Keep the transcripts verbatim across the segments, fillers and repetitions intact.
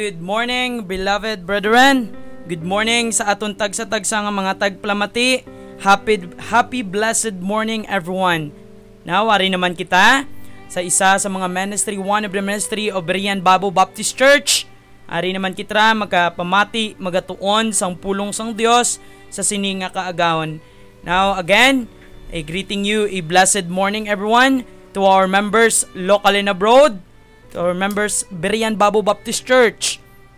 Good morning, beloved brethren. Good morning sa aton tagsa-tagsa nga mga tagplamati. Happy, happy blessed morning everyone. Now, ari naman kita sa isa sa mga ministry, one of the ministry of Berean Bible Baptist Church. Ari naman kita magkapamati, magatuon sang pulong sang Dios sa sini nga kaagawon. Now, again, I greeting you a blessed morning everyone to our members local and abroad. To our members, Berean Bible Baptist Church,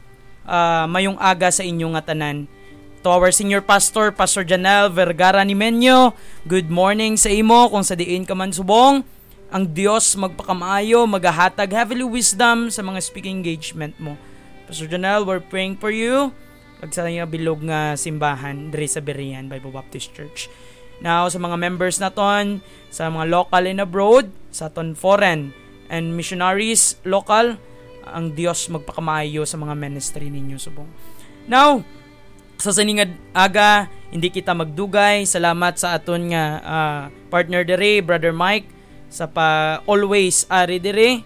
uh, mayong aga sa inyong nga tanan. To our senior pastor, Pastor Janel Vergara Nimenyo, good morning sa imo kung sa diin ka man subong. Ang Dios magpakamaayo, magahatag heavenly wisdom sa mga speaking engagement mo. Pastor Janel, we're praying for you. Pag sa nga bilog nga simbahan, diri sa Berean Bible Baptist Church. Now, sa mga members naton, sa mga local and abroad, sa aton foreign, and missionaries local, ang Dios magpakamaayo sa mga ministry ninyo subong. Now, sa siningad aga, hindi kita magdugay. Salamat sa aton nga uh, partner dere, Brother Mike, sa pa always ari dere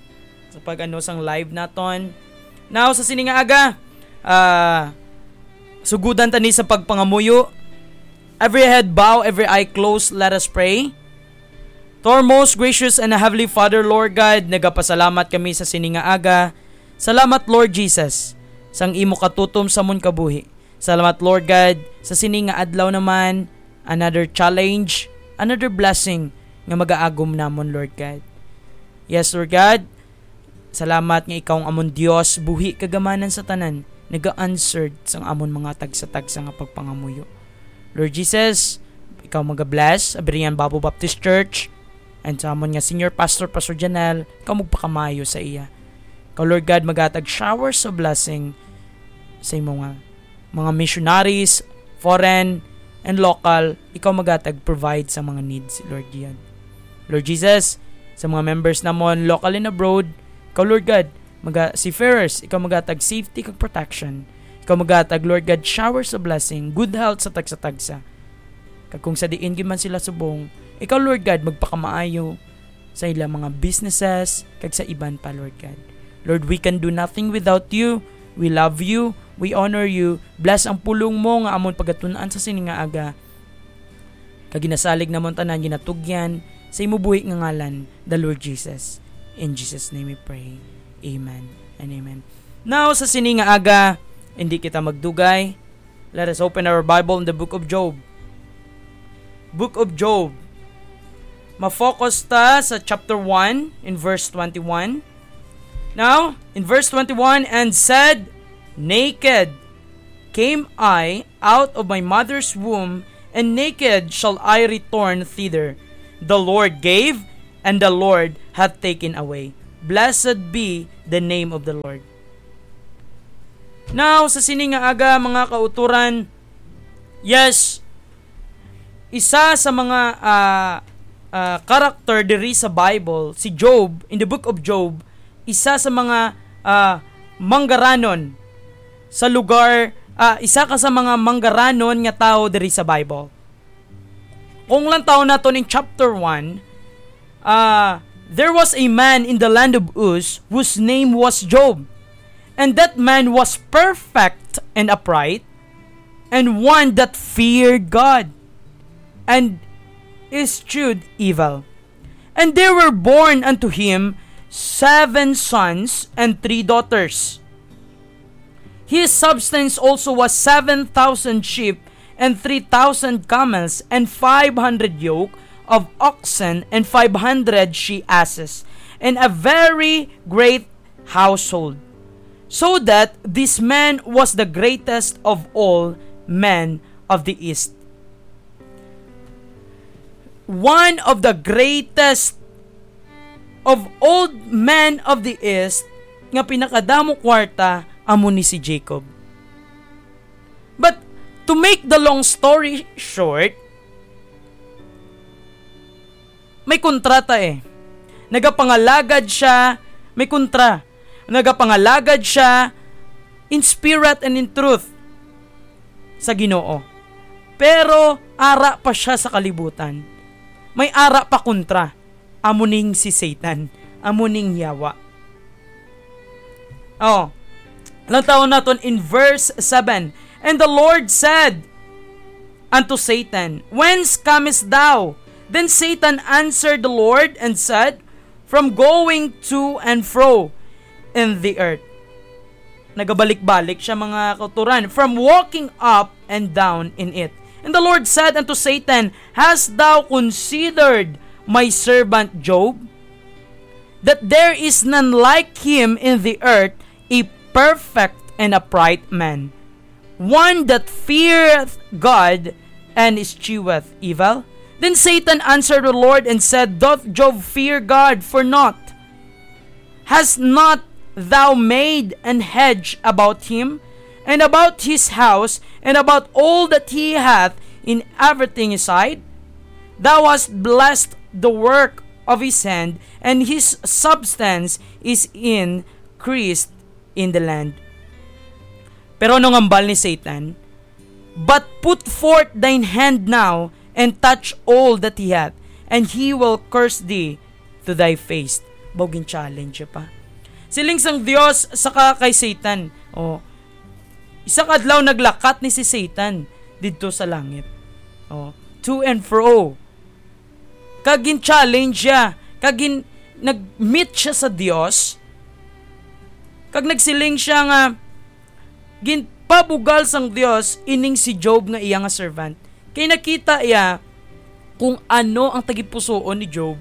sa pag ano sang live naton. Now, sa sininga aga, uh, sugudan tani sa pagpangamuyo. Every head bow, every eye closed, let us pray. To our most gracious and Heavenly Father, Lord God, nagapasalamat kami sa sininga aga. Salamat, Lord Jesus, sang imo katutom sa mun kabuhi. Salamat, Lord God, sa sininga adlaw naman, another challenge, another blessing nga mag-aagom namon, Lord God. Yes, Lord God, salamat nga ikaw ang amon Dios, buhi kagamanan sa tanan, naga-answered sang amon mga tagsa-tagsa nga pagpangamuyo. Lord Jesus, ikaw mag-bless, Berean Bible Baptist Church, and sa amon nga senior pastor, Pastor Janel, ikaw magpakamayo sa iya. Ikaw, Lord God, magatag showers of blessing sa imo nga mga missionaries, foreign, and local. Ikaw magatag provide sa mga needs, Lord God. Lord Jesus, sa mga members namon, local and abroad, ikaw, Lord God, maga seafarers, ikaw magatag safety kag protection. Ikaw magatag, Lord God, showers of blessing, good health sa tagsa-tagsa. Kag kung sa diin gyud man sila subong, ikaw, Lord God, magpakamaayo sa ilang mga businesses, kag sa iban pa, Lord God. Lord, we can do nothing without you. We love you. We honor you. Bless ang pulong mo nga amon pagatunan sa sininga aga. Kag ginasalig namon tanan, ginatugyan sa imo buhi nga ngalan, the Lord Jesus. In Jesus' name we pray. Amen and amen. Now, sa sininga aga, hindi kita magdugay. Let us open our Bible in the book of Job. Book of Job. Ma-focus ta sa chapter one in verse twenty-one. Now, in verse twenty-one, and said, naked came I out of my mother's womb, and naked shall I return thither. The Lord gave, and the Lord hath taken away. Blessed be the name of the Lord. Now, sa sininga aga, mga kauturan, yes, isa sa mga uh, uh, character diri sa Bible, si Job, in the book of Job, isa sa mga uh, manggaranon sa lugar, uh, isa ka sa mga manggaranon nga tao diri sa Bible. Kung lang tao nato in chapter one, uh, there was a man in the land of Uz whose name was Job. And that man was perfect and upright, and one that feared God, and eschewed evil. And there were born unto him seven sons and three daughters. His substance also was seven thousand sheep, and three thousand camels, and five hundred yoke of oxen, and five hundred she asses, and a very great household. So that this man was the greatest of all men of the East. One of the greatest of all men of the East, nga pinakadamo kwarta, amo ni si Jacob. But to make the long story short, may kontrata eh. Nagapangalagad siya, may kontra. Nagapangalagad siya in spirit and in truth sa Ginoo. Pero ara pa siya sa kalibutan. May ara pa kontra. Amuning si Satan, amuning yawa. Oh. Lang taon naton in verse seven. And the Lord said unto Satan, Whence comest thou? Then Satan answered the Lord and said, From going to and fro in the earth. Nagabalik-balik siya mga kauturan. From walking up and down in it. And the Lord said unto Satan, Hast thou considered my servant Job? That there is none like him in the earth, a perfect and upright man, one that feareth God and escheweth evil. Then Satan answered the Lord and said, Doth Job fear God for naught? Hast not thou made an hedge about him, and about his house, and about all that he hath in everything aside? Thou hast blessed the work of his hand, and his substance is increased in the land. Pero nung ambal ni Satan, But put forth thine hand now, and touch all that he hath, and he will curse thee to thy face. Bawging challenge pa. Siling sang Dios saka kay Satan. Oh. Isa kadlaw naglakat ni si Satan didto sa langit. Oh, to and fro. Kagin challenge siya, kagin nag-meet siya sa Dios. Kag nagsiling siya nga gin pabugal sang Dios ining si Job nga iya nga servant. Kay nakita iya kung ano ang tagipusoon ni Job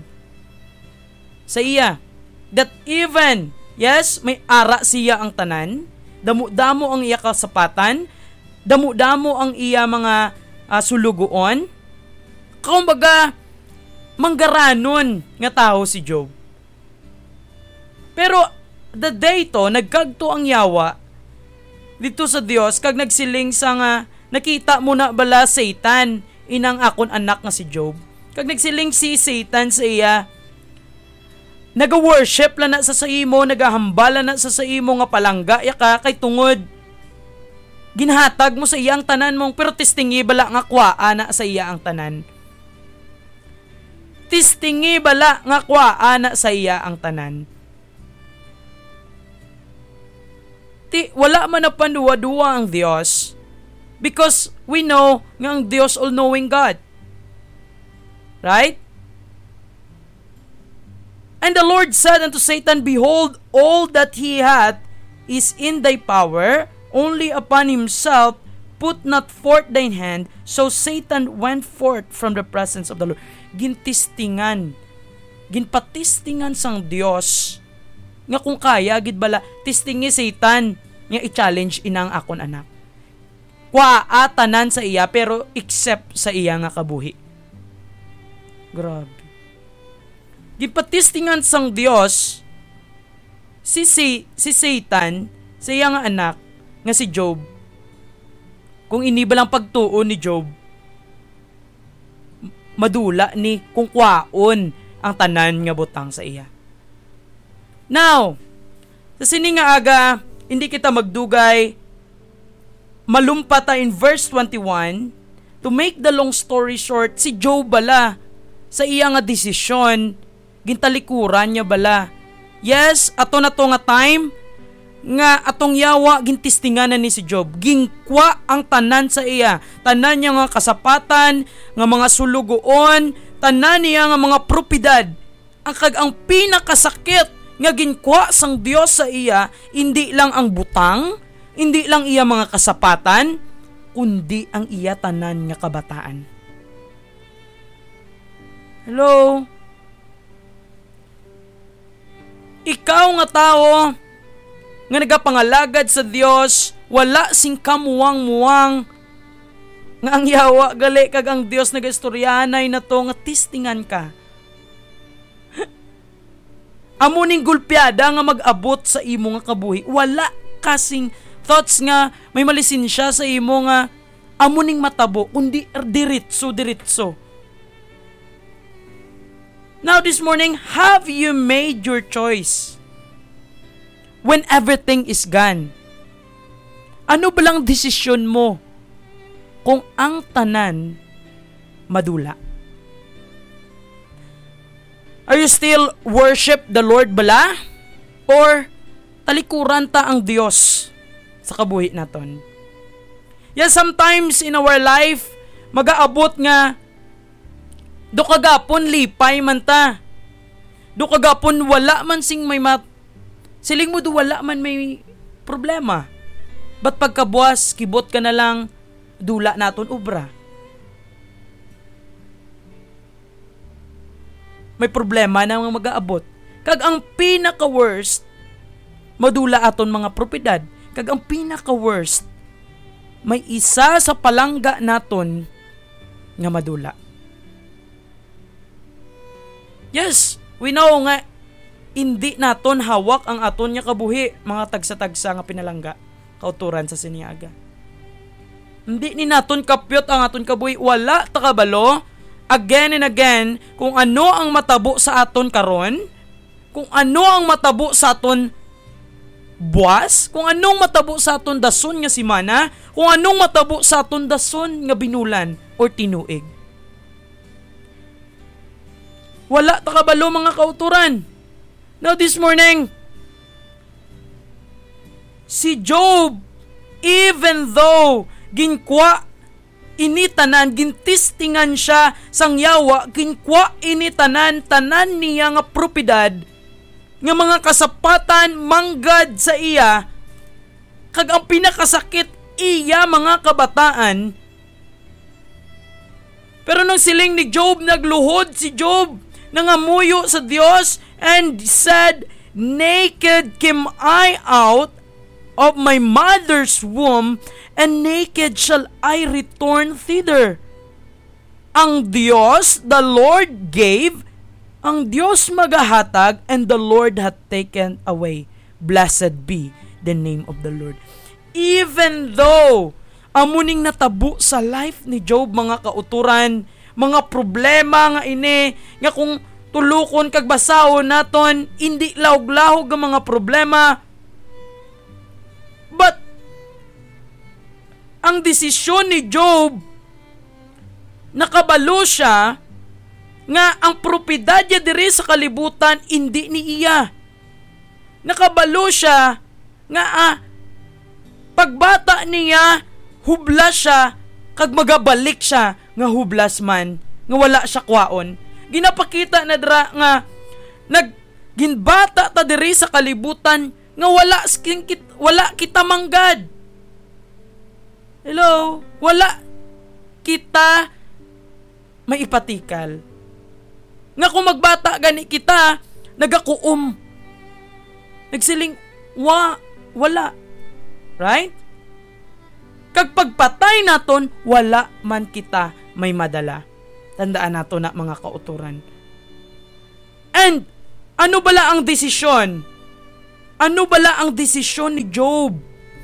sa iya. That even, yes, may ara siya ang tanan, damo-damo ang iya kasapatan, damo-damo ang iya mga uh, sulugoon, kumbaga, manggaranon nga tao si Job. Pero, the day to, nagkagto ang yawa dito sa Dios, kag nagsiling sa nga, nakita mo na bala Satan, inang akon anak nga si Job. Kag nagsiling si Satan sa iya, naga-worship la na sa sa imo, nagahambala na sa sa imo nga palangga ya ka kay tungod ginhatag mo sa iya ang tanan mong, pero tistingi bala nga kwaa na sa iya ang tanan. Tistingi bala nga kwaa na sa iya ang tanan. Ti wala man na panduwa-duwa ang Dios, because we know nga ang Dios all-knowing God. Right? And the Lord said unto Satan, Behold, all that he hath is in thy power, only upon himself put not forth thine hand. So Satan went forth from the presence of the Lord. Gintistingan, ginpatistingan sang Dios nga kung kaya gid bala tistingi Satan nga i-challenge inang akon anak. Kwaa tanan sa iya, pero except sa iya nga kabuhi. Grabe. Gipatistingan sang Dios si, si, si Satan sa iya nga anak nga si Job. Kung iniba lang pagtuon ni Job, madula ni kung kwaon ang tanan nga butang sa iya. Now, sa sini nga aga, hindi kita magdugay, malumpata in verse twenty-one, to make the long story short, si Job bala sa iya nga desisyon, gintalikuran niya bala. Yes, ato na to nga time nga atong yawa gintistinganan ni si Job. Gingkwa ang tanan sa iya, tanan niya nga kasapatan, nga mga sulugoon, tanan niya nga mga propiedad. Ang kag ang pinakasakit nga ginkwa sang Dios sa iya, hindi lang ang butang, hindi lang iya mga kasapatan, kundi ang iya tanan nga kabataan. Hello? Ikaw nga tao nga nagapangalagad sa Dios, wala sing kamuwang-muwang nga ang yawa gali kag ang Dios nagastoryanay na to nga tistingan ka. Amo ning gulpiada nga mag-abot sa imo nga kabuhi. Wala kasing thoughts nga may malisensya sa imo nga amo ning matabo, kundi diritso diritso. Now this morning, have you made your choice? When everything is gone, ano ba lang desisyon mo kung ang tanan madula? Are you still worship the Lord bala? Or talikuran ta ang Dios sa kabuhi naton. Yes, sometimes in our life, magaabot nga, do kagapon lipay man ta. Do kagapon wala man sing may mat, siling mo do wala man may problema. Ba't pagkabuas, kibot ka na lang, dula naton ubra. May problema na mga mag-aabot. Kag ang pinaka-worst, madula aton mga propiedad. Kag ang pinaka-worst, may isa sa palangga naton nga madula. Yes, we know nga hindi naton hawak ang aton nga kabuhi, mga tagsa-tagsa nga pinalangga, kauturan sa siniaga. Hindi ni naton kapyot ang aton kabuhi, wala ta kabalo. Again and again, kung ano ang matabo sa aton karon, kung ano ang matabo sa aton buwas, kung anong matabo sa aton dason nga simana, kung anong matabo sa aton dason nga binulan or tinuig. Wala ta kabalo mga kauturan. Now this morning, si Job, even though ginkwa initanan, gintistingan siya sang yawa, ginkwa initanan, tanan niya nga propiedad, nga mga kasapatan manggad sa iya, kag ang pinakasakit iya mga kabataan. Pero nung siling ni Job, nagluhod si Job, nangamuyo sa Dios, and said, naked came I out of my mother's womb, and naked shall I return thither. Ang Diyos, the Lord gave, ang Diyos magahatag, and the Lord hath taken away. Blessed be the name of the Lord. Even though amuning natabo sa life ni Job, mga kauturan, mga problema nga ini, nga kung tulukon kag basahon naton, hindi lahog-lahog ang mga problema. But ang desisyon ni Job, nakabalo siya nga ang propiedad niya diri sa kalibutan hindi ni iya. Nakabalo siya nga ah, pagbata niya, hublas siya, kag magabalik siya nga hublas man, nga wala siya kwaon. Ginapakita na dra nga nagginbata ta diri sa kalibutan nga wala wala kita manggad. Hello, wala kita maipatikal. Nga kung magbata gani kita, nagakuom. Nagsiling wa wala. Right? Kag pagpatay naton, wala man kita may madala. Tandaan nato na mga kauturan. And ano bala ang desisyon? Ano bala ang desisyon ni Job?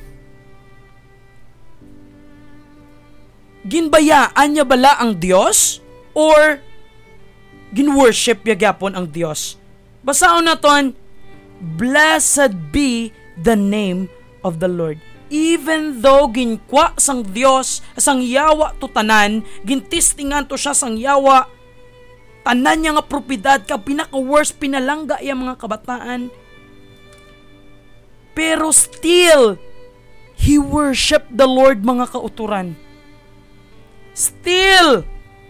Ginbayaan niya bala ang Diyos? Or ginworship niya gyapon ang Diyos? Basaon naton, blessed be the name of the Lord. Even though ginkwa sang Diyos, sang yawa to tanan, gintistingan to siya sang yawa, tanan niya nga propiedad, ka pinaka-worst pinalangga iya mga kabataan. Pero still, he worshiped the Lord, mga kauturan. Still,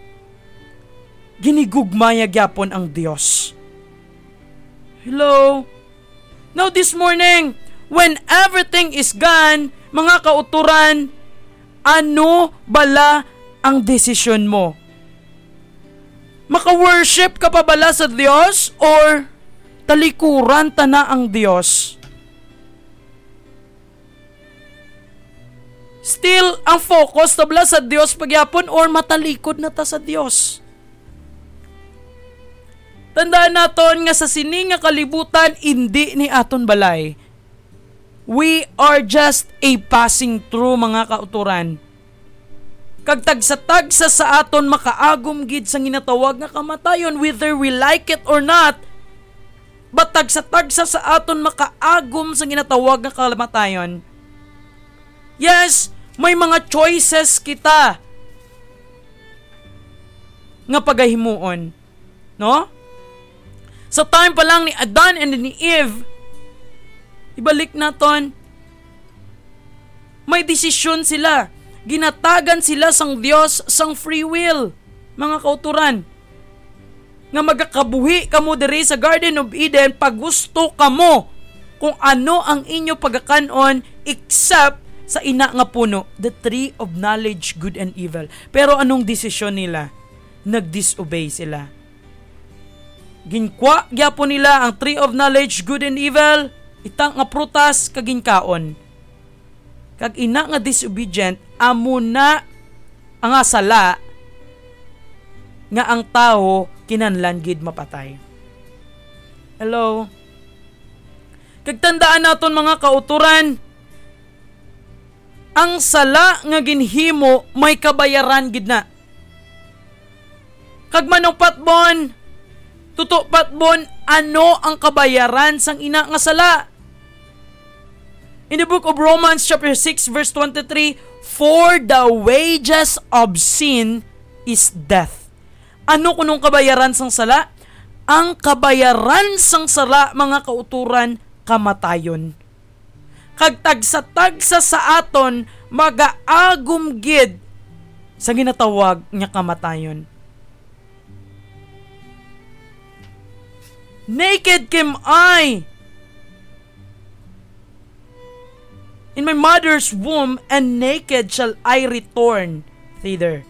ginigugmaya gyapon ang Diyos. Hello? Now this morning, when everything is gone, mga kauturan, ano bala ang desisyon mo? Maka-worship ka pa bala sa Diyos or talikuran ta na ang Diyos? Still, ang focus ta bala sa Diyos pagyapon or matalikod na ta sa Diyos? Tandaan naton nga sa sini nga kalibutan, hindi ni aton balay. We are just a passing through, mga kauturan. Kag tagsa-tagsa sa aton makaagom gid sa ginatawag nga kamatayon, whether we like it or not. But tagsa-tagsa sa aton makaagom sa ginatawag nga kamatayon. Yes, may mga choices kita nga pagahimuon, no? Sa time pa lang ni Adan and ni Eve, ibalik naton, May desisyon sila. Ginatagan sila sang Dios sang free will, mga kauturan. Nga magakabuhi kamo diri sa Garden of Eden pag gusto kamo kung ano ang inyo pagakanon except sa ina nga puno, the tree of knowledge, good and evil. Pero anong desisyon nila? Nag-disobey sila. Ginkwa gyapon nila ang tree of knowledge, good and evil, itang nga prutas kaginkaon. Kag ina nga disobedient, amo na ang sala nga ang tao kinahanglan gid mapatay. Hello? Kag tandaan naton mga kauturan, ang sala nga ginhimo may kabayaran gid na. Kag manong patbon, tuto patbon, ano ang kabayaran sang ina nga sala? In the book of Romans chapter six verse twenty-three, for the wages of sin is death. Ano kunong kabayaran sang sala? Ang kabayaran sang sala, mga kauturan, kamatayon. Kag tagsa-tagsa sa aton magaagom gid sa ginatawag nga kamatayon. Naked came I in my mother's womb, and naked shall I return thither.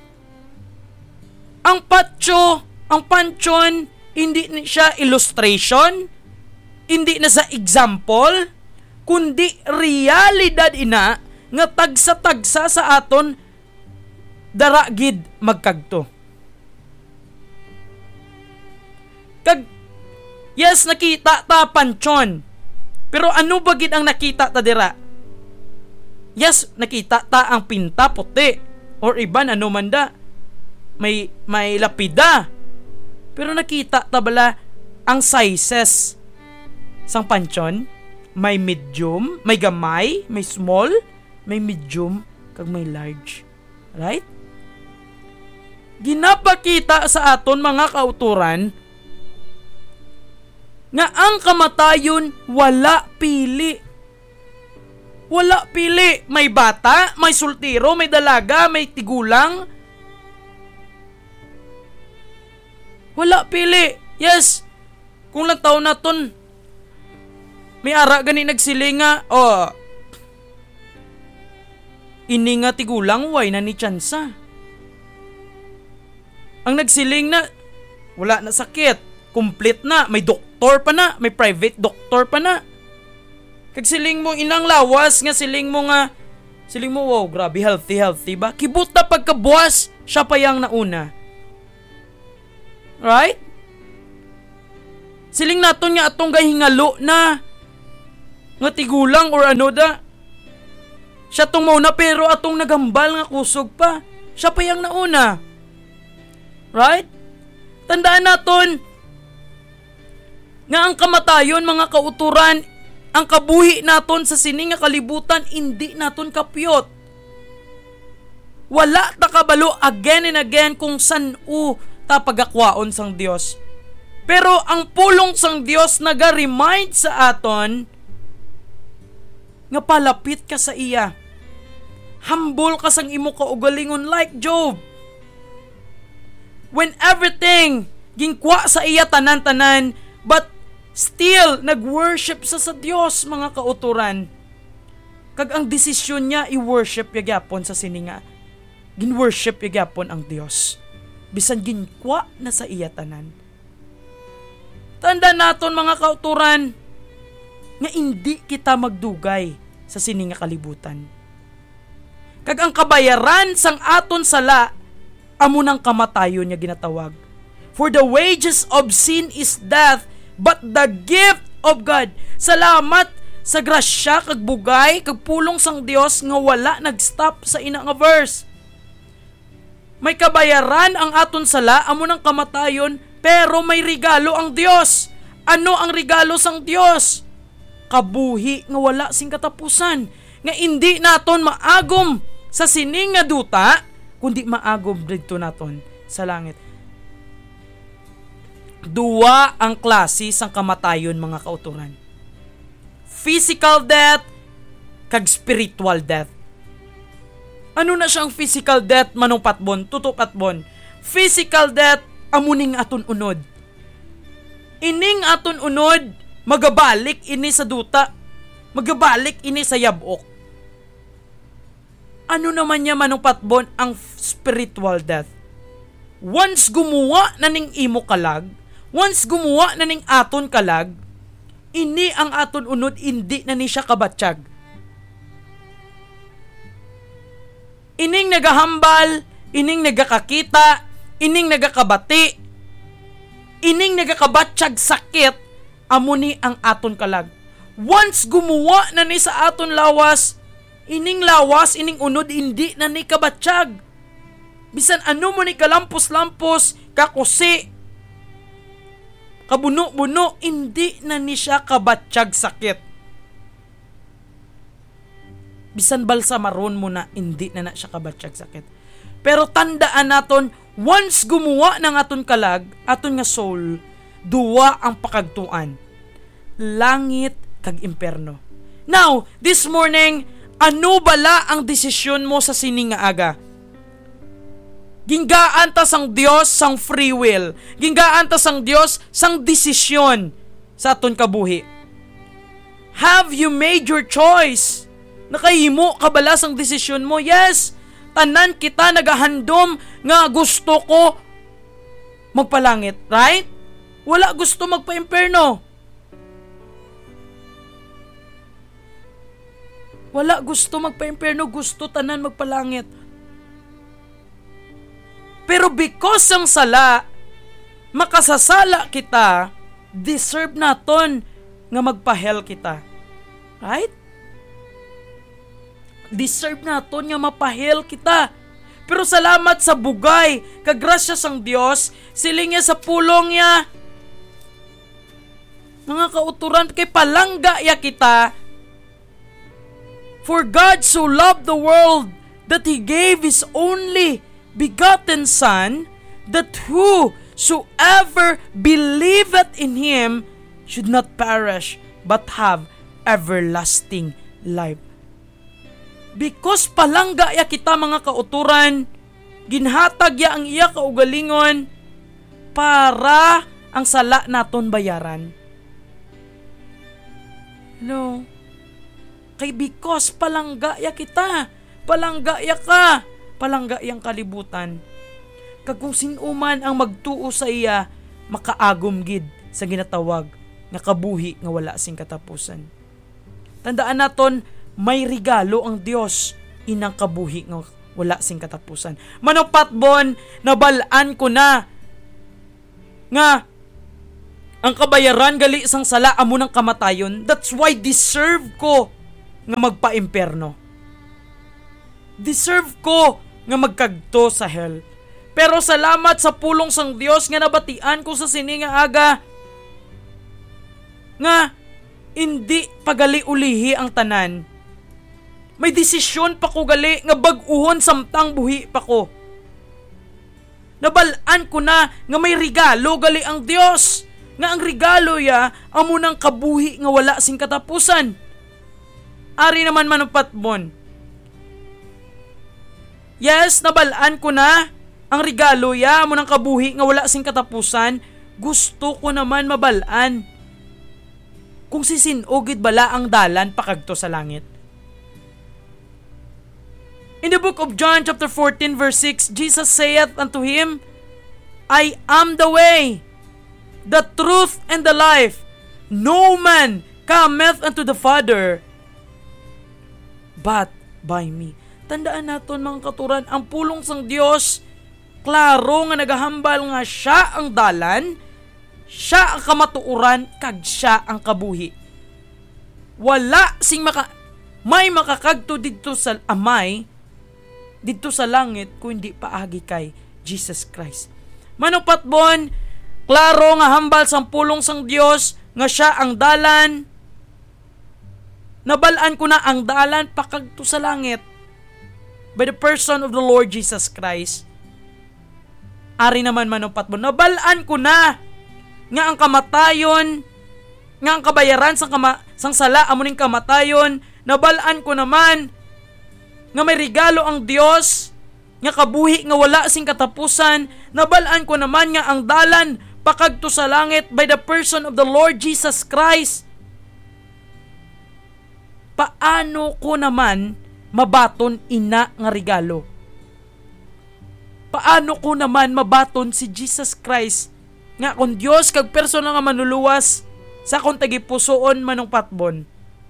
Ang patso, ang panchon, hindi na siya illustration, hindi na sa example, kundi realidad ina nga tagsa-tagsa sa aton daragid magkagto. Kag yes, nakita ta panchon, pero ano ba gid ang nakita ta dira? Yes, nakita ta ang pinta puti or iban ano man da. May may lapida. Pero nakita ta bala ang sizes sang panchon? May medium, may gamay, may small, may medium, kag may large. Right? Ginapakita sa aton mga kauturan nga ang kamatayon wala pili. Wala pili. May bata, may sultiro, may dalaga, may tigulang. Wala pili. Yes. Kung lang taon naton, may ara gani nagsilinga, oh, ini nga tigulang, way na ni tsansa. Ang nagsiling na, wala na sakit, complete na, may doktor pa na, may private doktor pa na. Kag siling mo inang lawas nga siling mo nga, siling mo, wow, grabe, healthy, healthy ba? Kibot na pagkabuwas, siya pa yang nauna. Right? Siling naton nga atong gahingalo na nga tigulang or ano da. Siya tong mauna pero atong nagambal nga kusog pa. Siya pa yang nauna. Right? Tandaan naton nga ang kamatayon, mga kauturan, ang kabuhi naton sa sining nga kalibutan, hindi naton kapyot. Wala ta kabalo again and again kung san u ta pagakwaon sang Dios. Pero ang pulong sang Dios naga-remind sa aton nga palapit ka sa iya. Humble ka sang imo kaugalingon like Job. When everything ginkwa sa iya tanan-tanan, but still nag-worship sa sa Dios, mga kauturan. Kag ang desisyon niya i-worship yagapon sa sininga. Gin-worship yagapon ang Dios. Bisan ginkwa na sa iya tanan. Tanda naton, mga kauturan, nga hindi kita magdugay sa sininga kalibutan. Kag ang kabayaran sang aton sala, amo nang kamatayon niya ginatawag. For the wages of sin is death, but the gift of God. Salamat sa grasya kag bugay kag pulong sang Dios nga wala nag-stop sa ina nga verse. May kabayaran ang aton sala, amo nang kamatayon, pero may regalo ang Dios. Ano ang regalo sang Dios? Kabuhi nga wala sing katapusan, nga hindi naton maagom sa sining nga duta, kundi maagom dito naton sa langit. Duwa ang klase sang kamatayon, mga kauturan. Physical death kag spiritual death. Ano na siyang physical death manong patbon, tuto patbon. Physical death amuning aton unod. Ining aton unod magabalik ini sa duta. Magabalik ini sa yabok. Ano naman niya manong patbon ang spiritual death? Once gumawa na ning imo kalag, once gumawa na ning aton kalag, ini ang aton unod, hindi na ni siya kabatsyag. Ining nagahambal, ining nagakakita, ining nagakabati, ining nagakabatsyag sakit, amo ni ang aton kalag. Once gumawa na ni sa aton lawas, ining lawas, ining unod, hindi na ni kabatsyag. Bisan ano mo ni kalampos-lampos, kakusi, kabuno-buno, hindi na ni siya kabatsyag sakit. Bisan balsamaron mo na, hindi na na siya kabatsyag sakit. Pero tandaan naton, once gumawa ng aton kalag, aton nga soul, duwa ang pakagtuan. Langit kag imperno. Now, this morning, ano bala ang desisyon mo sa sining nga aga? Ginggaan ta sang Dios sang free will. Ginggaan ta sang Dios sang desisyon sa aton kabuhi. Have you made your choice? Nakahimo ka bala sang desisyon mo? Yes. Tanan kita nagahandom nga gusto ko magpalangit, right? Wala gusto magpa-imperno. Wala gusto magpa-imperno, gusto tanan magpalangit. Pero because ang sala, makasasala kita, deserve naton nga magpa-hell kita. Right? Deserve naton nga mapa-hell kita. Pero salamat sa bugay, kagrasya sang Dios, siling niya sa pulong niya, mga kauturan, kay palangga ya kita. For God so loved the world that He gave His only begotten Son, that whosoever believeth in Him should not perish, but have everlasting life. Because palangga ya kita mga kauturan, ginhatag ya ang iya kaugalingon, para ang sala naton bayaran. No. Kay because palangga ya kita, palangga ya ka, palangga yang kalibutan. Kag kung sinuman ang magtuo sa iya, makaagom gid sa ginatawag nga kabuhi nga wala sing katapusan. Tandaan naton, may regalo ang Dios inang kabuhi nga wala sing katapusan. Manopatbon, nabalaan ko na nga ang kabayaran gali isang sala amo ng kamatayon. That's why deserve ko nga magpa-imperno. Deserve ko nga magkagto sa hell. Pero salamat sa pulong sang Dios nga nabatian ko sa sini nga aga nga hindi pagali ulihi ang tanan. May desisyon pa ko gali nga bag-uhon samtang buhi pa ko. Nabalaan ko na nga may regalo gali ang Dios, nga ang regalo ya amo nang kabuhi nga wala sing katapusan. Ari naman manupatbon. Yes, nabalaan ko na ang regalo ya amo nang kabuhi nga wala sing katapusan. Gusto ko naman mabalaan kung sisinugid bala ang dalan pakagto sa langit. In the book of John chapter fourteen verse six, Jesus saith unto him, I am the way, the truth, and the life. No man cometh unto the Father but by me. Tandaan naton mga katuran, ang pulong sang Dios, klaro nga nagahambal nga siya ang dalan, siya ang kamatuuran, kag siya ang kabuhi. Wala sing maka may makakagto dito sa amay, dito sa langit, kung hindi paagi kay Jesus Christ. Manupatbon, klaro nga hambal sang pulong sang Dios nga siya ang dalan. Nabalaan ko na ang dalan pakagto sa langit by the person of the Lord Jesus Christ. Ari naman manupatbon, nabalaan ko na nga ang kamatayon, nga ang kabayaran sang, kama, sang sala amuning kamatayon, Nabalaan ko naman nga may regalo ang Dios, nga kabuhi nga wala sing katapusan. Nabalaan ko naman nga ang dalan pakadto sa langit by the person of the Lord Jesus Christ. Paano ko naman mabaton ina nga regalo? Paano ko naman mabaton si Jesus Christ nga kung Dios kag personal nga manuluwas sa akong tagipusoon manong patbon?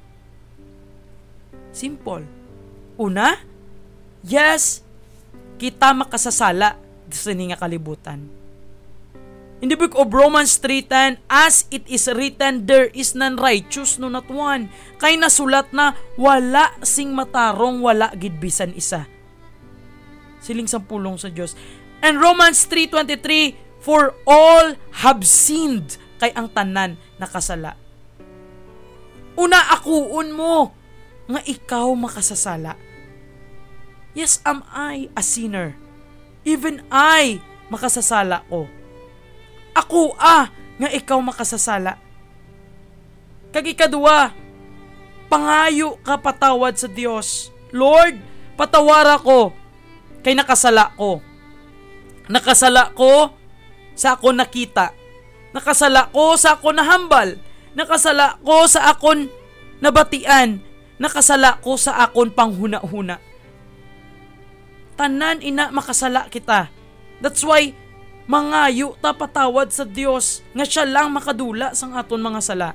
Simple. Una, yes, kita makasasala sa nga kalibutan. In the book of Romans three ten, as it is written, there is none righteous, no not one. Kay nasulat na, wala sing matarong, wala gidbisan isa. Siling sampulong sa Diyos. And Romans three twenty-three, for all have sinned, kay ang tanan nakasala. Una, akuon mo nga ikaw makasasala. Yes, am I a sinner? Even I makasasala ko. Ako ah, nga ikaw makasasala. Kag ikaduwa, pangayo ka patawad sa Dios. Lord, patawara ko kay nakasala ko. Nakasala ko sa ako nakita. Nakasala ko sa ako nahambal. Nakasala ko sa akon nabatian. Nakasala ko sa akon panghuna-huna. Tanan ina makasala kita. That's why mangayo ta patawad sa Dios nga siya lang makadula sang aton mga sala.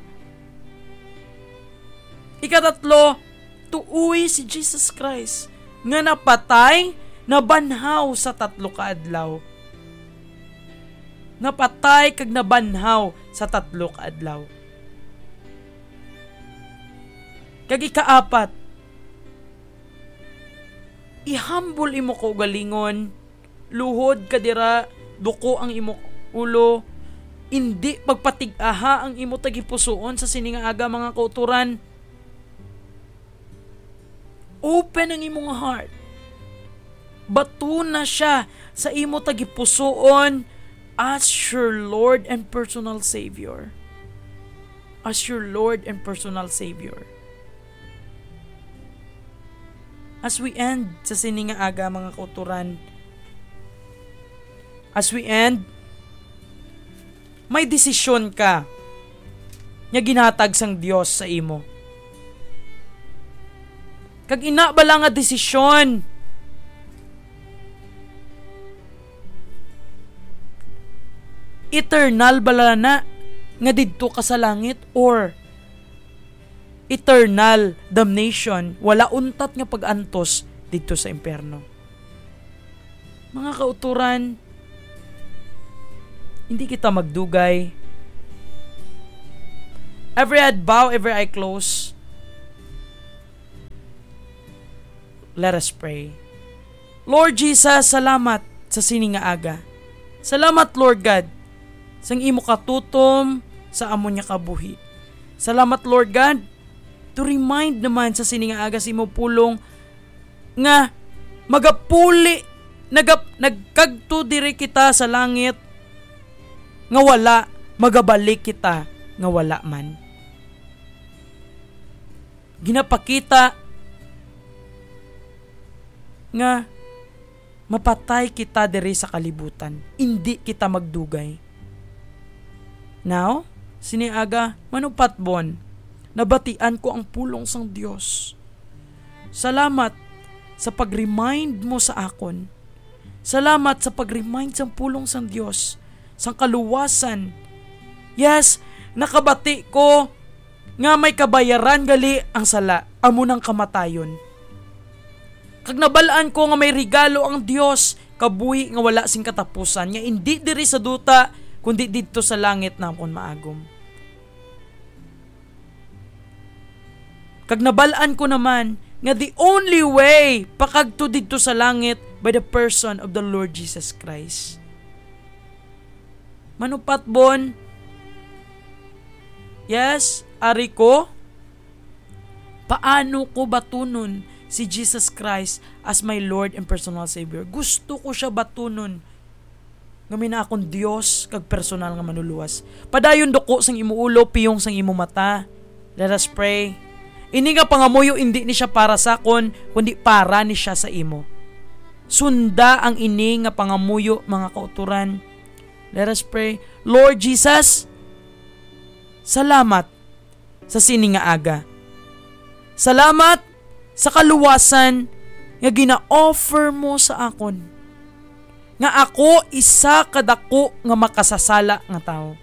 Ikatatlo, tuuy si Jesus Christ nga napatay, nabanhaw sa tatlo ka adlaw. Napatay kag nabanhaw sa tatlo ka adlaw. Kag ikaapat, ihambol imo ko galingon, luhod ka dira, duko ang imo ulo, hindi pagpatig-aha ang imo tagipusoon sa sininga aga mga kauturan. Open ang imong heart. Bato na siya sa imo tagipusoon as your Lord and personal Savior. As your Lord and personal Savior. As we end sa sininga aga mga kauturan, as we end, may desisyon ka nga ginhatag sang Dios sa imo. Kag ina bala nga desisyon, eternal bala na nga didto ka sa langit or eternal damnation, wala untat nga pag-antos dito sa impyerno. Mga kauturan, hindi kita magdugay. Every head bow, every eye close. Let us pray. Lord Jesus, salamat sa sininga aga. Salamat Lord God sang imo katutom sa amon nya kabuhi. Salamat Lord God to remind naman sa sininga aga si mo pulong nga magapuli nagap nagkagto diri kita sa langit nga wala magabalik kita nga wala man. Ginapakita nga mapatay kita diri sa kalibutan, hindi kita magdugay. Now, siniaga manupatbon, nabatian ko ang pulong sang Dios. Salamat sa pag-remind mo sa akon. Salamat sa pag-remind sang pulong sang Dios, sang kaluwasan. Yes, nakabati ko nga may kabayaran gali ang sala, amo nang kamatayon. Kag nabalaan ko nga may regalo ang Dios, kabuhi nga wala sing katapusan, nga hindi diri sa duta, kundi dito sa langit na akon maagom. Kag nabalaan ko naman nga the only way pakagto dito sa langit by the person of the Lord Jesus Christ. Manupatbon, yes, ari ko, paano ko batunon si Jesus Christ as my Lord and personal Savior? Gusto ko siya batunon nga mina akong Dios kag personal nga manuluwas. Padayon doko sang imo ulo, piyong sang imo mata. Let us pray. Ini nga pangamuyo hindi ni siya para sa akon, kundi para ni siya sa imo. Sunda ang ini nga pangamuyo, mga kauturan. Let us pray. Lord Jesus, salamat sa sini nga aga. Salamat sa kaluwasan nga gina-offer mo sa akon. Nga ako isa kadako nga makasasala nga tao.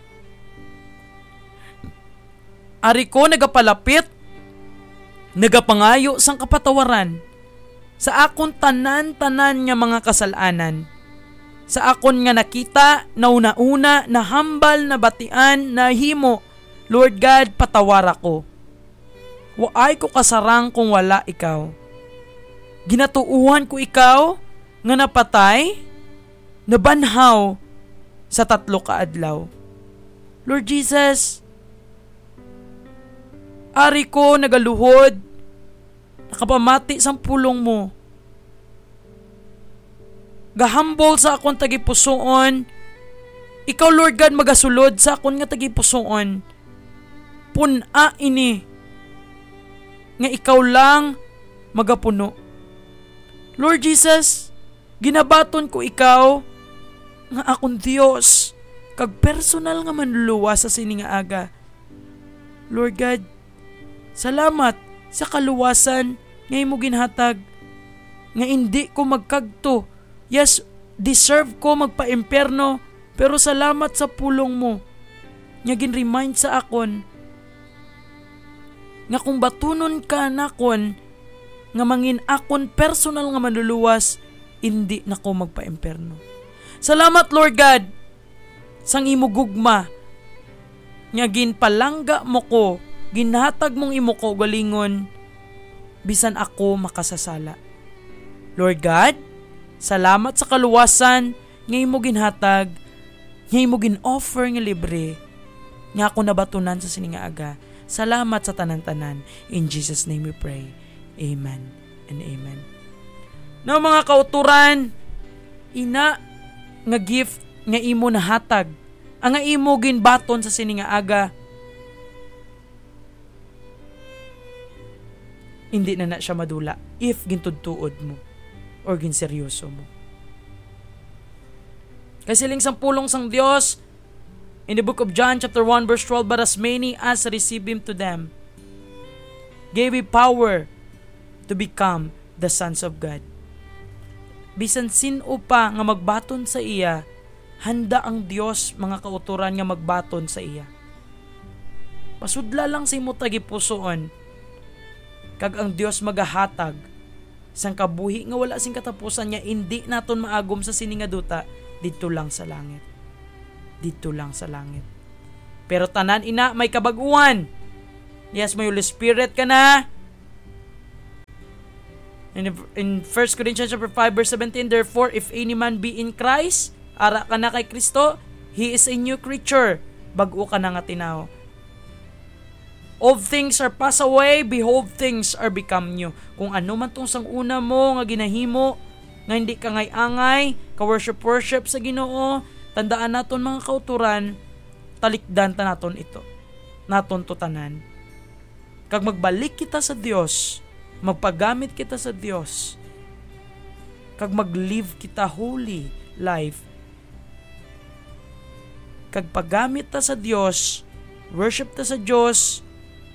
Ari ko nagapalapit, nagapangayo sang kapatawaran sa akon tanan-tanan nga mga kasalanan. Sa akon nga nakita, nauna-una, nahambal, nabatian, nahimo, Lord God, patawar ako. Waay ko kasarang kung wala ikaw. Ginatuuhan ko ikaw nga napatay, nabanhaw sa tatlo ka adlaw. Lord Jesus, ari ko nagaluhod, nakapamati sang pulong mo. Gahambol sa akong tagipusoon. Ikaw, Lord God, magasulod sa akong nga tagipusoon. Puna ini nga ikaw lang magapuno. Lord Jesus, ginabaton ko ikaw nga akong Diyos, kag personal nga manluluwa sa sini nga aga. Lord God, salamat sa kaluwasan nga imo ginhatag, nga hindi ko magkagto. Yes, deserve ko magpa-imperno, pero salamat sa pulong mo nga gin-remind sa akon nga kung batunon ka nakon nga mangin akon personal nga manluluwas, hindi na ko magpa-imperno. Salamat, Lord God, sang imo gugma nga ginpalangga mo ko, ginhatag mong imo ko galingon bisan ako makasasala. Lord God, salamat sa kaluwasan nga imo ginhatag, nga imo gin-offer nga libre, nga ako nabatunan sa sini nga aga. Salamat sa tanan-tanan. In Jesus' name we pray. Amen and amen. Now mga kauturan, ina nga gift nga imo nahatag, ang nga imo ginbaton sa sini nga aga, hindi na na siya madula if gintudtuod mo or ginseryoso mo. Kasi ling sang pulong sang Dios in the book of John chapter one verse twelve, but as many as receive him, to them gave he power to become the sons of God. Bisan sino pa nga magbaton sa iya, handa ang Dios, mga kauturan, nga magbaton sa iya. Pasudla lang sa imo tagipusoon, kag ang Dios magahatag sang kabuhi nga wala sing katapusan, nga hindi naton maagom sa sini nga duta, dito lang sa langit. Dito lang sa langit. Pero tanan ina may kabaguan. Yes, may Holy Spirit ka na. In, in First Corinthians chapter five verse seventeen, therefore if any man be in Christ, ara ka na kay Kristo, he is a new creature. Bag-o ka na nga tinaw. All things are passed away, behold, things are become new. Kung ano man tong sang una mo nga ginahimo, nga hindi ka ngay-angay, ka-worship-worship sa Ginoo, tandaan naton mga kauturan, talikdan ta naton ito. Naton to tanan. Kag magbalik kita sa Dios, magpagamit kita sa Dios, kag mag-live kita holy life, kag paggamit ta sa Dios, worship ta sa Dios,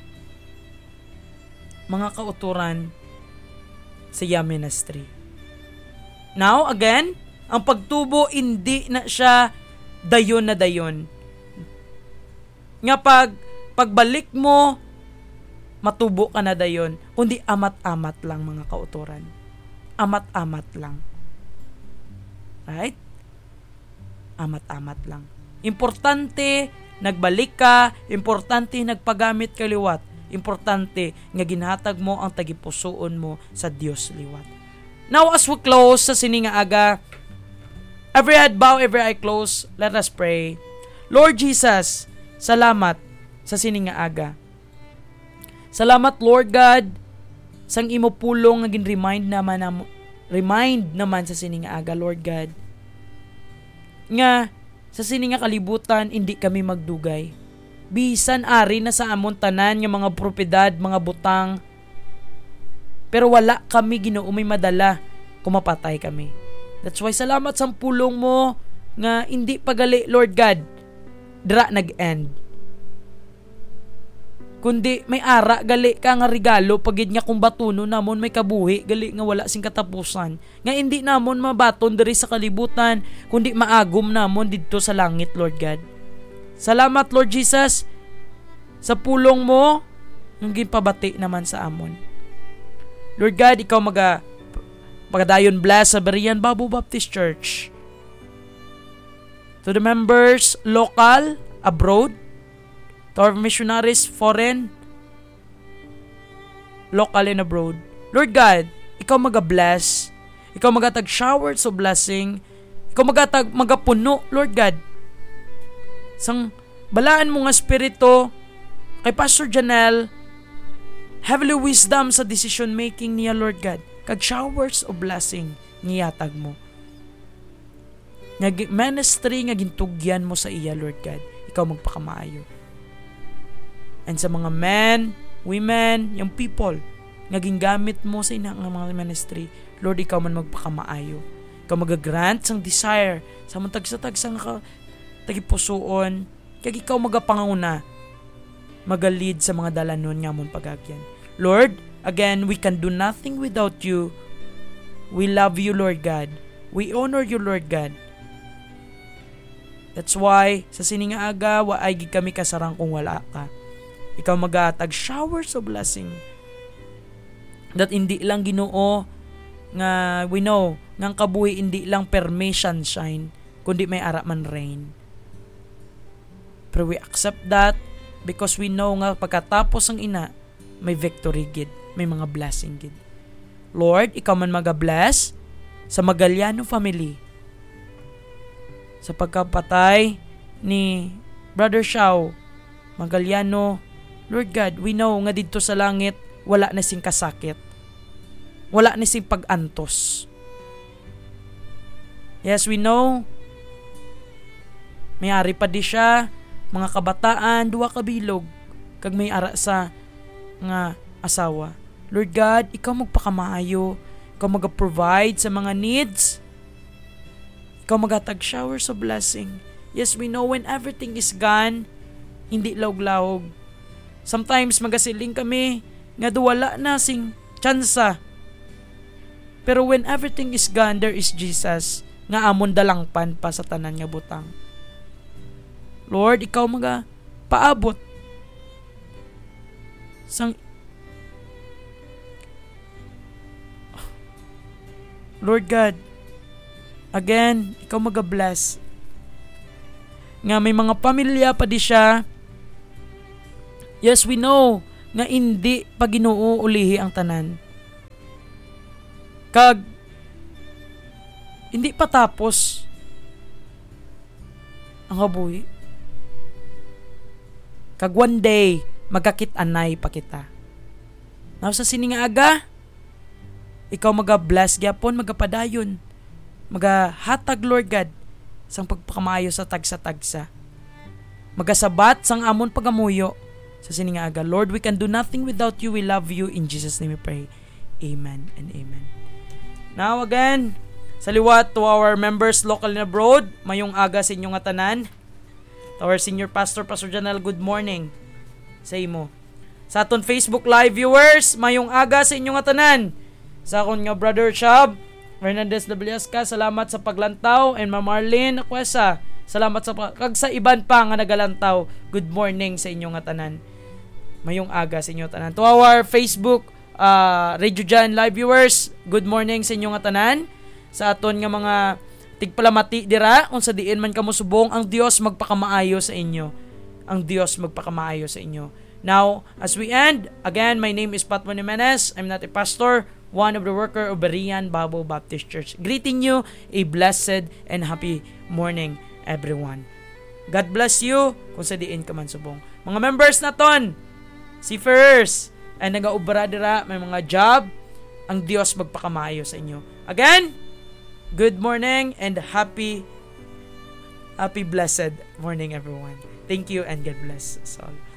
mga kauturan sa Ya Ministry. Now, again, ang pagtubo hindi na siya dayon na dayon. Nga pag pagbalik mo, matubo ka na dayon, kundi amat-amat lang, mga kauturan. Amat-amat lang. Right? Amat-amat lang. Importante, nagbalik ka. Importante, nagpagamit ka liwat. Importante, nga ginhatag mo ang tagipusoon mo sa Dios liwat. Now, as we close sa sini nga aga, every head bow, every eye close, let us pray. Lord Jesus, salamat sa sini nga aga. Salamat, Lord God, sang imo pulong nga gin-remind naman na, remind naman sa sini nga aga, Lord God, nga sa sini nga kalibutan hindi kami magdugay. Bisan ari na sa amon tanan nga mga propiedad, mga butang. Pero wala kami Ginoo may madala kung mapatay kami. That's why salamat sa pulong mo nga hindi pagali Lord God dira nag-end. Kundi may ara gali ka nga regalo pagid nga kung batuno namon may kabuhi gali nga wala sing katapusan. Nga hindi namon mabaton diri sa kalibutan kundi maagom namon didto sa langit Lord God. Salamat Lord Jesus sa pulong mo nga ginpabati naman sa amon. Lord God, ikaw maga pagadayon bless sa Berean Babo Baptist Church. To the members, local, abroad, to our missionaries, foreign, local and abroad. Lord God, ikaw maga-bless. Ikaw magatag showers of blessing. Ikaw magatag magapuno, Lord God. Sang balaan mo nga spirito kay Pastor Janelle, heavenly wisdom sa decision making niya, Lord God. Kag showers of blessing niyatag mo. Nga ministry nga gintugyan mo sa iya, Lord God. Ikaw magpakamaayo. And sa mga men, women, yung people, nga gingamit mo sa ina nga mga ministry, Lord, ikaw man magpakamaayo. Ikaw magagrant sang desire sa mga tagsa-tagsa nga tagipusoon, kag ikaw magapanguna, magalid sa mga dalanon nga mong pagagyan. Lord, again, we can do nothing without you. We love you, Lord God. We honor you, Lord God. That's why, sa sininga aga, waay gid kami kasarang kung wala ka. Ikaw magatag showers of blessing. That hindi lang Ginoo nga we know, ngang kabuhi hindi lang permission shine, kundi may ara man rain. Pero we accept that because we know nga pagkatapos ang ina, may victory gid, may mga blessing gid. Lord, ikaw man maga-bless sa Magaliano family. Sa pagkapatay ni Brother Shao Magaliano, Lord God, we know nga dito sa langit wala na sing kasakit. Wala na sing pag-antos. Yes, we know may ari pa di siya, mga kabataan, duwa ka bilog, kag may ara sa nga asawa. Lord God, ikaw magpakamaayo, ikaw mag-provide sa mga needs, ikaw magatag showers of blessing. Yes, we know when everything is gone, hindi lawg-lawg. Sometimes magasiling kami nga duwala na sing tsansa. Pero when everything is gone, there is Jesus nga amon dalangpan pa sa tanan nga butang. Lord, ikaw maga paabot sang Lord God, again, ikaw maga-bless. Nga may mga pamilya pa di siya. Yes, we know nga hindi pa Ginoo ulihi ang tanan. Kag hindi pa tapos ang kabuhi. Kag one day magkakit-anay pa kita. Now sa sininga aga, ikaw maga-bless gyapon, magapadayon, magahatag Lord God sang pagpakamayo sa tagsa-tagsa. Magasabat sang amon pagamuyo sa sininga aga. Lord, we can do nothing without you. We love you. In Jesus' name we pray. Amen and amen. Now again, sa liwat to our members local and abroad, mayong aga sa inyong atanan. To our senior pastor, Pastor Janelle, good morning sa imo. Sa aton Facebook live viewers, mayong aga sa inyong atanan. Sa akon nga brother Shab Hernandez de Villasca, salamat sa paglantaw, and Ma'am Marlene Akwesa, salamat sa kag sa iban pa nga nagalantaw. Good morning sa inyong atanan. Mayong aga sa inyong atanan. To our Facebook uh, Radio Jan live viewers, good morning sa inyong atanan. Sa aton nga mga tigpalamati dira, kung sa diin man kamo subong, ang Dios magpakamaayo sa inyo. Ang Dios magpakamaayo sa inyo. Now, as we end, again, my name is Patmon Jimenez. I'm not a pastor, one of the worker of Berean Babo Baptist Church. Greeting you a blessed and happy morning, everyone. God bless you kung sa diin ka man subong. Mga members na ton, si First, ay nagaubra dira, may mga job, ang Dios magpakamaayo sa inyo. Again, good morning and happy Happy blessed morning everyone. Thank you and God bless us all.